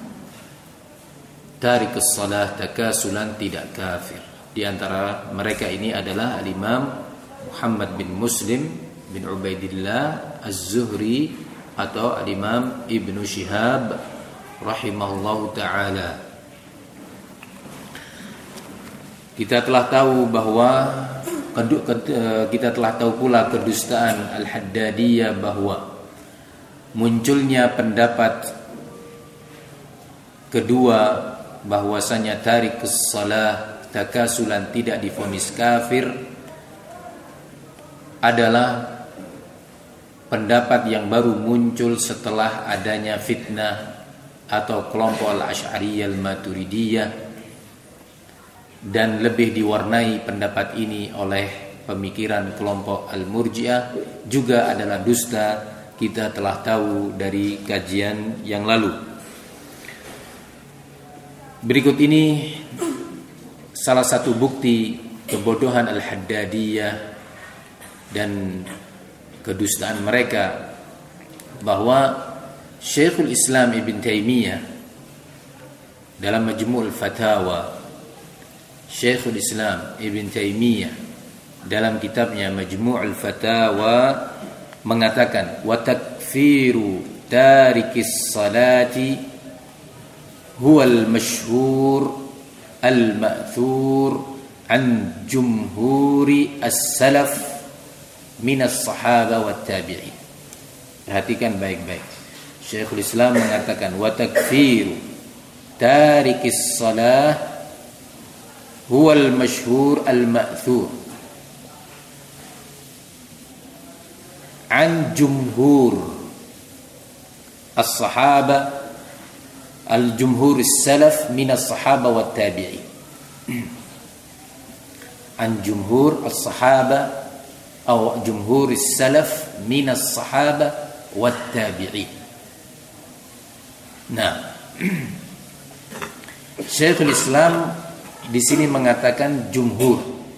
tarikus salah takasulan tidak kafir. Di antara mereka ini adalah al-Imam Muhammad bin Muslim bin Ubaidillah Az-Zuhri atau al-Imam Ibnu Shihab rahimahullahu ta'ala. Kita telah tahu bahwa kita telah tahu pula kedustaan Al-Haddadiyah, bahwa munculnya pendapat kedua bahwasanya tarikus salah takasulan tidak divonis kafir adalah pendapat yang baru muncul setelah adanya fitnah atau kelompok al-Asy'ariyah al-Maturidiyah, dan lebih diwarnai pendapat ini oleh pemikiran kelompok al-Murji'ah, juga adalah dusta. Kita telah tahu dari kajian yang lalu. Berikut ini salah satu bukti kebodohan Al-Haddadiyah dan kedustaan mereka, bahwa Syekhul Islam Ibn Taimiyah dalam Majmu' al-Fatawa, Syekhul Islam Ibn Taimiyah dalam kitabnya Majmu' al-Fatawa mengatakan, wa takfiru tarikis salati huwa al-mashhur al-ma'thur an jumhuri as-salaf min as-sahaba wa tabi'in. Perhatikan baik-baik. Syekhul Islam mengatakan, wa takfiru tarikis salah huwa al-mashhur al-ma'thur an jumhur as-sahaba al-jumhur as-salaf min as-sahaba wa tabi'in. An jumhur as-sahaba atau jumhur as-salaf min as-sahaba wa tabi'in. Nah, Syekhul Islam di sini mengatakan jumhur.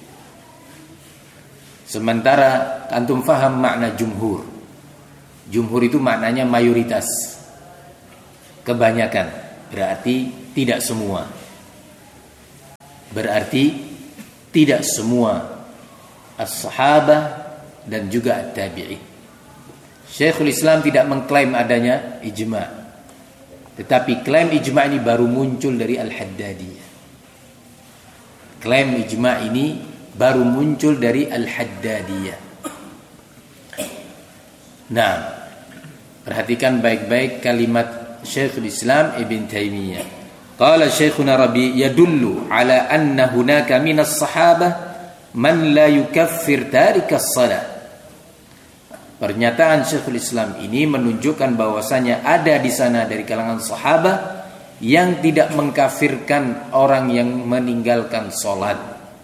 Sementara antum faham makna jumhur. Jumhur itu maknanya mayoritas. kebanyakan, berarti tidak semua. Berarti tidak semua as-sahabah dan juga at-tabi'in. Syekhul Islam tidak mengklaim adanya ijma'. Tetapi klaim ijma' ini baru muncul dari Al-Haddadiyah. Klaim ijma' ini baru muncul dari Al-Haddadiyah. Nah, perhatikan baik-baik kalimat Syekhul Islam Ibn Taimiyah. Qala Syekhuna Rabi yadullu ala anna hunaka minas sahabah man la yukaffir tarikas salah. Pernyataan Syekhul Islam ini menunjukkan bahwasanya ada di sana dari kalangan sahabat yang tidak mengkafirkan orang yang meninggalkan salat.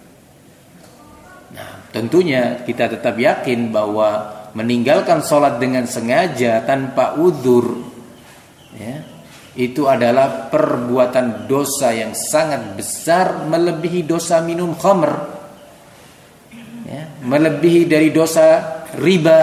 Nah, tentunya kita tetap yakin bahwa meninggalkan salat dengan sengaja tanpa udzur, ya, itu adalah perbuatan dosa yang sangat besar, melebihi dosa minum khamr, ya, melebihi dari dosa riba,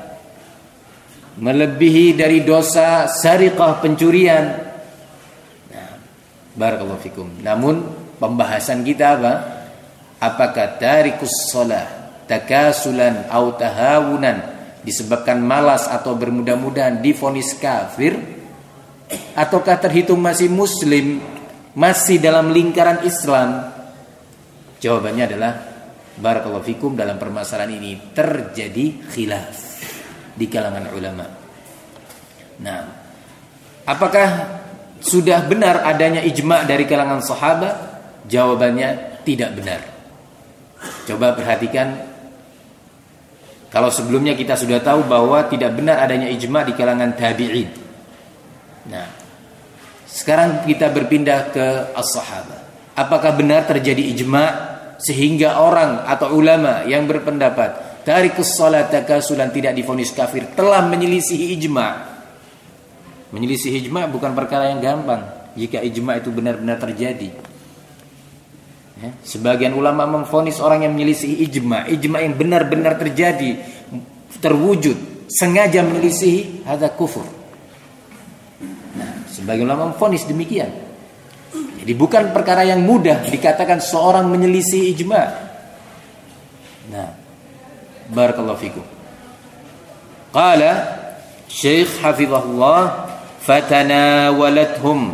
melebihi dari dosa sariqah, pencurian. Nah, barakallahu fikum. Namun pembahasan kita apa? Apakah tarikus shalah takasulan atau tahawunan disebabkan malas atau bermudah-mudahan divonis kafir, ataukah terhitung masih muslim, masih dalam lingkaran Islam? Jawabannya adalah barakallahu fikum, dalam permasalahan ini terjadi khilaf di kalangan ulama. Nah, apakah sudah benar adanya ijma' dari kalangan sahabat? Jawabannya tidak benar. Coba perhatikan, kalau sebelumnya kita sudah tahu bahwa tidak benar adanya ijma' di kalangan tabi'in. Nah, sekarang kita berpindah ke as-sahabah. Apakah benar terjadi ijma' sehingga orang atau ulama yang berpendapat tarikus shalah takasulan tidak divonis kafir telah menyelisihi ijma'? Menyelisihi ijma' bukan perkara yang gampang jika ijma' itu benar-benar terjadi. Ya, sebagian ulama memvonis orang yang menyelisihi ijma', ijma' yang benar-benar terjadi, terwujud, sengaja menyelisihi, hadza kufur. Nah, sebagian ulama memvonis demikian. Jadi bukan perkara yang mudah dikatakan seorang menyelisihi ijma'. Nah, barakallahu fikum. Qala Syekh hafizahullah, fatanawalathum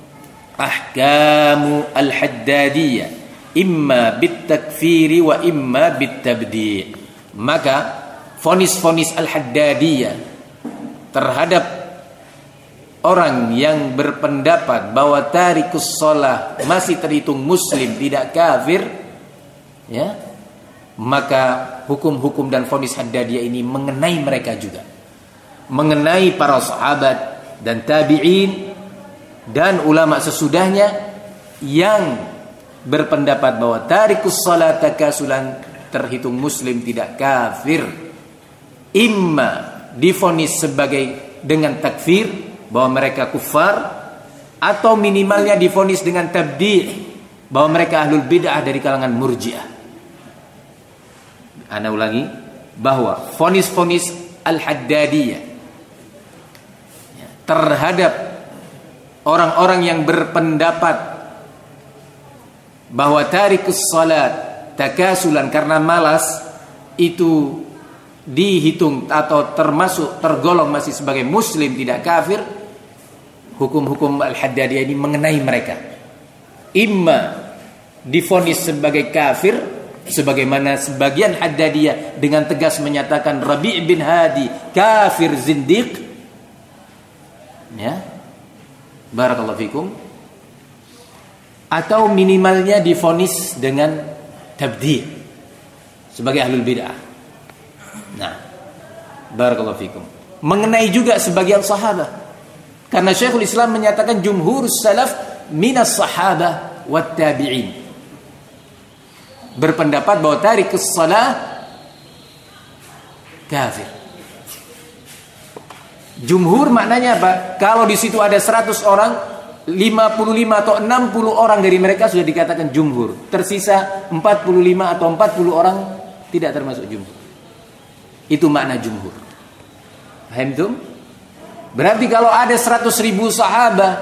ahkamu al-haddadiyah imma bitakfiri wa imma bitabdi'. Maka fonis-fonis al-haddadiyah terhadap orang yang berpendapat bahwa tarikus shalah masih terhitung muslim, tidak kafir, ya, maka hukum-hukum dan fonis haddadiyah ini mengenai mereka juga, mengenai para sahabat dan tabi'in dan ulama sesudahnya yang berpendapat bahwa tarikus shalah takasulan terhitung muslim, tidak kafir. Imma divonis sebagai dengan takfir, bahwa mereka kufar, atau minimalnya divonis dengan tabdi', bahwa mereka ahlul bid'ah dari kalangan murji'ah. Ana ulangi, bahwa vonis-vonis al-haddadiyah terhadap orang-orang yang berpendapat bahwa tarikus salat takasulan karena malas itu dihitung atau termasuk tergolong masih sebagai muslim, tidak kafir. Hukum-hukum al-haddadiyah ini mengenai mereka. Imma divonis sebagai kafir, sebagaimana sebagian haddadiyah dengan tegas menyatakan Rabi' bin Hadi kafir zindiq, ya, barakallahu fikum, atau minimalnya divonis dengan tabdi' sebagai ahlul bid'ah. Nah, barakallahu fikum. Mengenai juga sebagian sahabat, karena Syekhul Islam menyatakan jumhur salaf minas sahabah wat tabi'in berpendapat bahwa tarikus shalah kafir. Jumhur maknanya apa? Kalau di situ ada seratus orang, lima puluh lima atau enam puluh orang dari mereka sudah dikatakan jumhur. Tersisa empat puluh lima atau empat puluh orang tidak termasuk jumhur. Itu makna jumhur. Paham itu? Berarti kalau ada seratus ribu sahabat,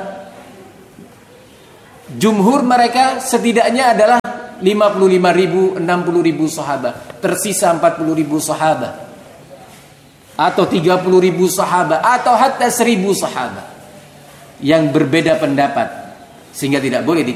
jumhur mereka setidaknya adalah lima puluh lima ribu, enam puluh ribu sahabat. Tersisa empat puluh ribu sahabat, atau tiga puluh ribu sahabat, atau hatta seribu sahabat yang berbeda pendapat, sehingga tidak boleh